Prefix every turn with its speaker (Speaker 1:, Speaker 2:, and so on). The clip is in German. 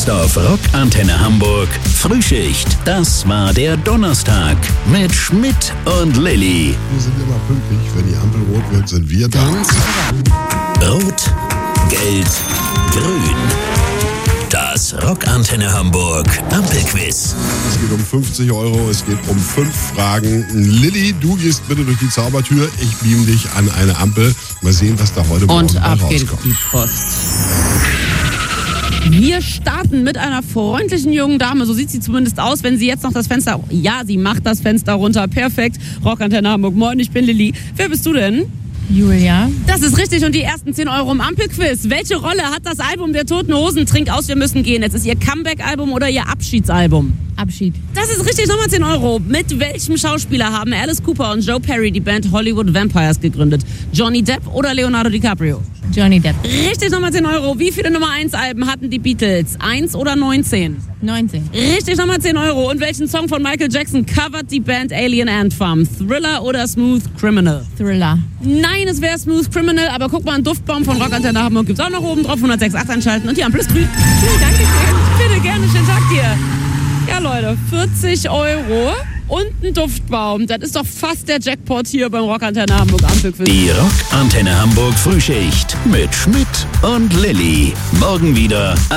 Speaker 1: Jetzt auf Rock Antenne Hamburg Frühschicht. Das war der Donnerstag mit Schmidt und Lilly.
Speaker 2: Wir sind immer pünktlich. Wenn die Ampel rot wird, sind wir da.
Speaker 1: Rot, Gelb, Grün. Das Rock Antenne Hamburg Ampelquiz.
Speaker 2: Es geht um 50 €, es geht um 5 Fragen. Lilly, du gehst bitte durch die Zaubertür. Ich beam dich an eine Ampel. Mal sehen, was da heute Morgen
Speaker 3: ab geht
Speaker 2: rauskommt.
Speaker 3: die Post. Wir starten mit einer freundlichen jungen Dame. So sieht sie zumindest aus, wenn sie jetzt noch das Fenster... Ja, sie macht das Fenster runter. Perfekt. Rock Antenne Hamburg. Moin, ich bin Lilly. Wer bist du denn?
Speaker 4: Julia.
Speaker 3: Das ist richtig und die ersten 10 € im Ampelquiz. Welche Rolle hat das Album der Toten Hosen? Trink aus, wir müssen gehen. Jetzt ist ihr Comeback-Album oder ihr Abschiedsalbum?
Speaker 4: Abschied.
Speaker 3: Das ist richtig, nochmal 10 €. Mit welchem Schauspieler haben Alice Cooper und Joe Perry die Band Hollywood Vampires gegründet? Johnny Depp oder Leonardo DiCaprio?
Speaker 4: Johnny Depp.
Speaker 3: Richtig, nochmal 10 €. Wie viele Nummer 1 Alben hatten die Beatles? 1 oder 19?
Speaker 4: 19.
Speaker 3: Richtig, nochmal 10 €. Und welchen Song von Michael Jackson covert die Band Alien Ant Farm? Thriller oder Smooth Criminal?
Speaker 4: Thriller.
Speaker 3: Nein, es wäre Smooth Criminal, aber guck mal, einen Duftbaum von Rock Antenne Hamburg gibt's auch noch oben drauf. 106.8 einschalten und die Ampel ist grün. Danke schön. Bitte, gerne, schönen Tag dir. Ja, Leute, 40 € und ein Duftbaum. Das ist doch fast der Jackpot hier beim Rock Antenne Hamburg Ampelquiz.
Speaker 1: Die Rock Antenne Hamburg Frühschicht mit Schmidt und Lilly. Morgen wieder